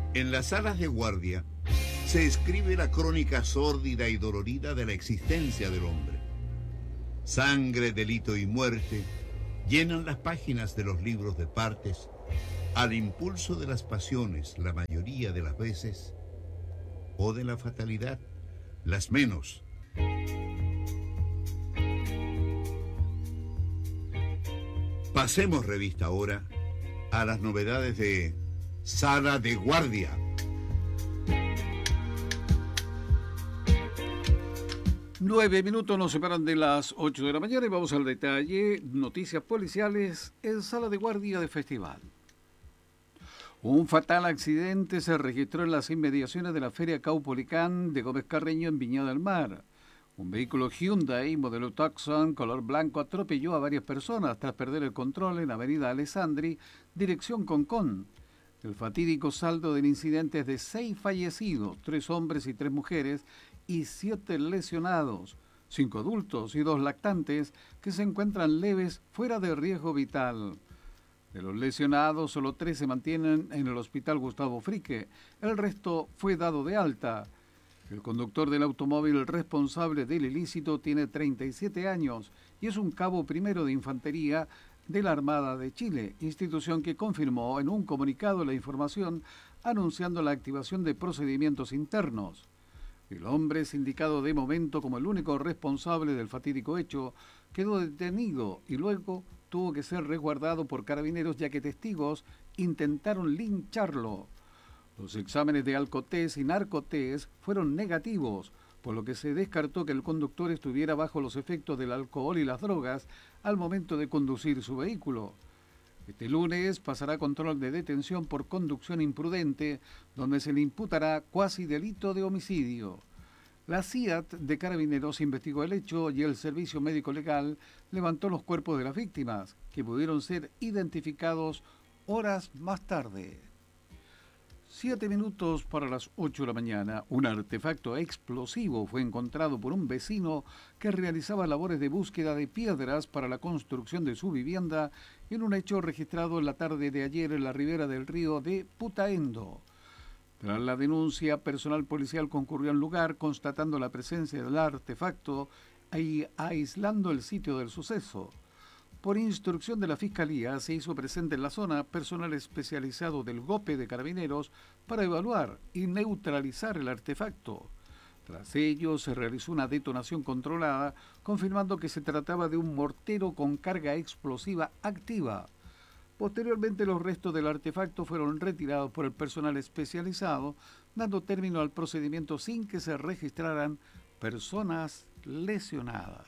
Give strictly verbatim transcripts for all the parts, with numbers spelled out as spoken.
En las salas de guardia se escribe la crónica sórdida y dolorida de la existencia del hombre. Sangre, delito y muerte llenan las páginas de los libros de partes al impulso de las pasiones la mayoría de las veces, o de la fatalidad las menos. Pasemos revista ahora a las novedades de Sala de Guardia. Nueve minutos nos separan de las ocho de la mañana y vamos al detalle. Noticias policiales en Sala de Guardia de Festival. Un fatal accidente se registró en las inmediaciones de la Feria Caupolicán de Gómez Carreño en Viña del Mar. Un vehículo Hyundai modelo Tucson color blanco atropelló a varias personas tras perder el control en Avenida Alessandri, dirección Concón. El fatídico saldo del incidente es de seis fallecidos, tres hombres y tres mujeres, y siete lesionados, cinco adultos y dos lactantes que se encuentran leves fuera de riesgo vital. De los lesionados, solo tres se mantienen en el Hospital Gustavo Frique. El resto fue dado de alta. El conductor del automóvil responsable del ilícito tiene treinta y siete años y es un cabo primero de infantería de la Armada de Chile, institución que confirmó en un comunicado la información anunciando la activación de procedimientos internos. El hombre, indicado de momento como el único responsable del fatídico hecho, quedó detenido y luego tuvo que ser resguardado por carabineros ya que testigos intentaron lincharlo. Los exámenes de alcotés y narcotés fueron negativos, por lo que se descartó que el conductor estuviera bajo los efectos del alcohol y las drogas al momento de conducir su vehículo. Este lunes pasará control de detención por conducción imprudente, donde se le imputará cuasi delito de homicidio. La C I A T de Carabineros investigó el hecho y el Servicio Médico Legal levantó los cuerpos de las víctimas, que pudieron ser identificados horas más tarde. Siete minutos para las ocho de la mañana, un artefacto explosivo fue encontrado por un vecino que realizaba labores de búsqueda de piedras para la construcción de su vivienda en un hecho registrado en la tarde de ayer en la ribera del río de Putaendo. Tras la denuncia, personal policial concurrió al lugar constatando la presencia del artefacto y aislando el sitio del suceso. Por instrucción de la Fiscalía, se hizo presente en la zona personal especializado del GOPE de Carabineros para evaluar y neutralizar el artefacto. Tras ello, se realizó una detonación controlada, confirmando que se trataba de un mortero con carga explosiva activa. Posteriormente, los restos del artefacto fueron retirados por el personal especializado, dando término al procedimiento sin que se registraran personas lesionadas.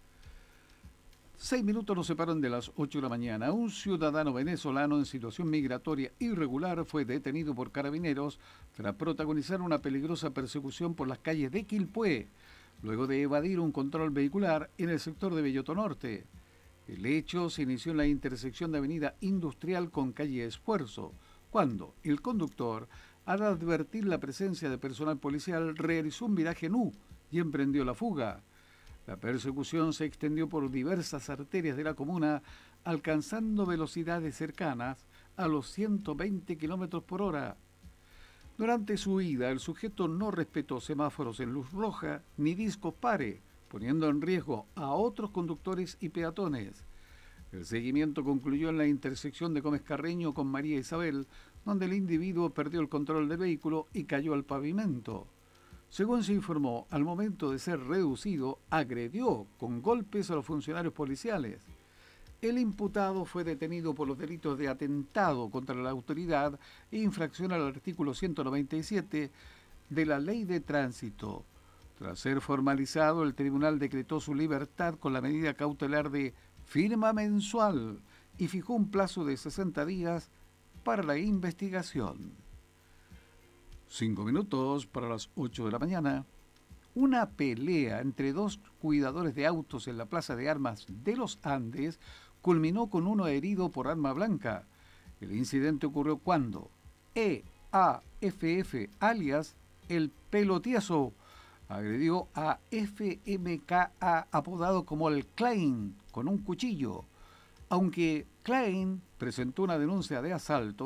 Seis minutos nos separan de las ocho de la mañana. Un ciudadano venezolano en situación migratoria irregular fue detenido por carabineros tras protagonizar una peligrosa persecución por las calles de Quilpué, luego de evadir un control vehicular en el sector de Belloto Norte. El hecho se inició en la intersección de Avenida Industrial con calle Esfuerzo, cuando el conductor, al advertir la presencia de personal policial, realizó un viraje nu y emprendió la fuga. La persecución se extendió por diversas arterias de la comuna, alcanzando velocidades cercanas a los ciento veinte kilómetros por hora. Durante su huida, el sujeto no respetó semáforos en luz roja ni discos pare, poniendo en riesgo a otros conductores y peatones. El seguimiento concluyó en la intersección de Gómez Carreño con María Isabel, donde el individuo perdió el control del vehículo y cayó al pavimento. Según se informó, al momento de ser reducido, agredió con golpes a los funcionarios policiales. El imputado fue detenido por los delitos de atentado contra la autoridad e infracción al artículo ciento noventa y siete de la Ley de Tránsito. Tras ser formalizado, el tribunal decretó su libertad con la medida cautelar de firma mensual y fijó un plazo de sesenta días para la investigación. Cinco minutos para las ocho de la mañana. Una pelea entre dos cuidadores de autos en la Plaza de Armas de los Andes culminó con uno herido por arma blanca. El incidente ocurrió cuando E A F F, alias El Pelotieso, agredió a F M K A, apodado como el Klein, con un cuchillo. Aunque Klein presentó una denuncia de asalto,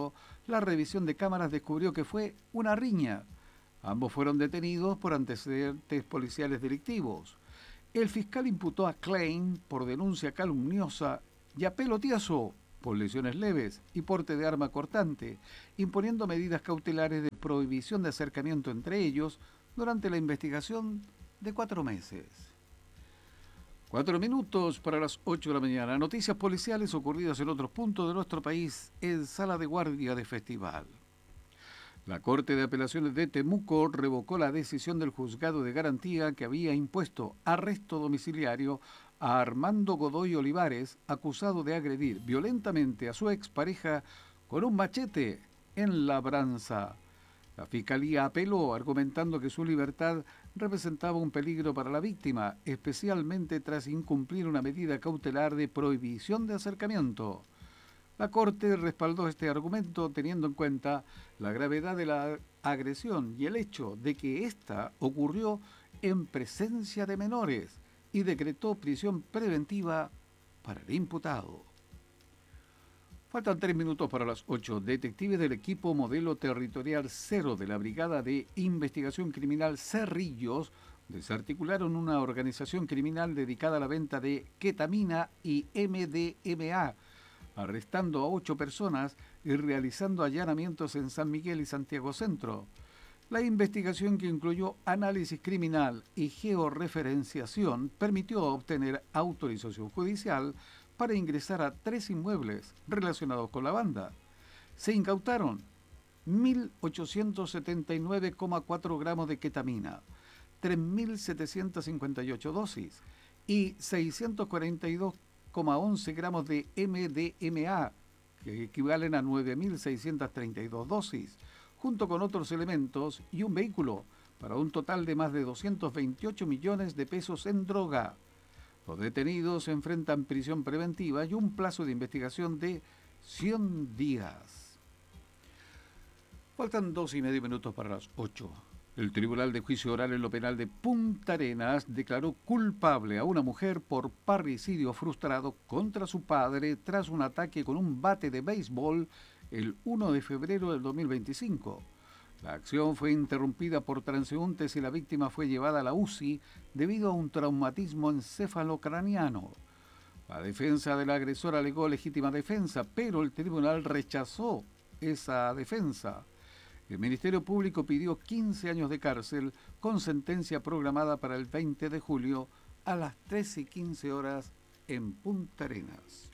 La revisión de cámaras descubrió que fue una riña. Ambos fueron detenidos por antecedentes policiales delictivos. El fiscal imputó a Klein por denuncia calumniosa y a Pelotiazo por lesiones leves y porte de arma cortante, imponiendo medidas cautelares de prohibición de acercamiento entre ellos durante la investigación de cuatro meses. Cuatro minutos para las ocho de la mañana. Noticias policiales ocurridas en otros puntos de nuestro país en sala de guardia de festival. La Corte de Apelaciones de Temuco revocó la decisión del juzgado de garantía que había impuesto arresto domiciliario a Armando Godoy Olivares, acusado de agredir violentamente a su expareja con un machete en Labranza. La Fiscalía apeló argumentando que su libertad representaba un peligro para la víctima, especialmente tras incumplir una medida cautelar de prohibición de acercamiento. La Corte respaldó este argumento teniendo en cuenta la gravedad de la agresión y el hecho de que ésta ocurrió en presencia de menores y decretó prisión preventiva para el imputado. Faltan tres minutos para las ocho. Detectives del equipo modelo territorial cero de la Brigada de Investigación Criminal Cerrillos desarticularon una organización criminal dedicada a la venta de ketamina y M D M A, arrestando a ocho personas y realizando allanamientos en San Miguel y Santiago Centro. La investigación, que incluyó análisis criminal y georreferenciación, permitió obtener autorización judicial para ingresar a tres inmuebles relacionados con la banda. Se incautaron mil ochocientos setenta y nueve coma cuatro gramos de ketamina, tres mil setecientos cincuenta y ocho dosis y seiscientos cuarenta y dos coma once gramos de M D M A, que equivalen a nueve mil seiscientos treinta y dos dosis, junto con otros elementos y un vehículo, para un total de más de doscientos veintiocho millones de pesos en droga. Los detenidos enfrentan prisión preventiva y un plazo de investigación de cien días. Faltan dos y medio minutos para las ocho. El Tribunal de Juicio Oral en lo Penal de Punta Arenas declaró culpable a una mujer por parricidio frustrado contra su padre tras un ataque con un bate de béisbol el uno de febrero del dos mil veinticinco. La acción fue interrumpida por transeúntes y la víctima fue llevada a la U C I debido a un traumatismo encefalocraniano. La defensa del agresor alegó legítima defensa, pero el tribunal rechazó esa defensa. El Ministerio Público pidió quince años de cárcel con sentencia programada para el veinte de julio a las trece y quince horas en Punta Arenas.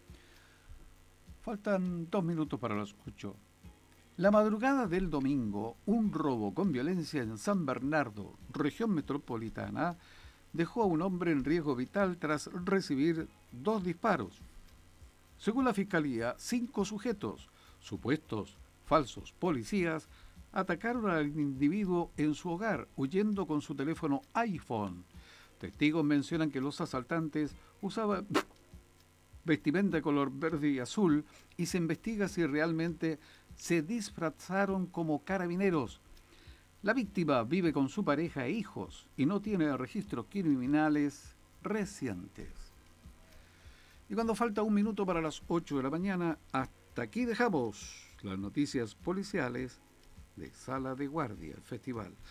Faltan dos minutos para las ocho. La madrugada del domingo, un robo con violencia en San Bernardo, región metropolitana, dejó a un hombre en riesgo vital tras recibir dos disparos. Según la Fiscalía, cinco sujetos, supuestos falsos policías, atacaron al individuo en su hogar, huyendo con su teléfono iPhone. Testigos mencionan que los asaltantes usaban vestimenta de color verde y azul y se investiga si realmente se disfrazaron como carabineros. La víctima vive con su pareja e hijos y no tiene registros criminales recientes. Y cuando falta un minuto para las ocho de la mañana, hasta aquí dejamos las noticias policiales de Sala de Guardia, el Festival.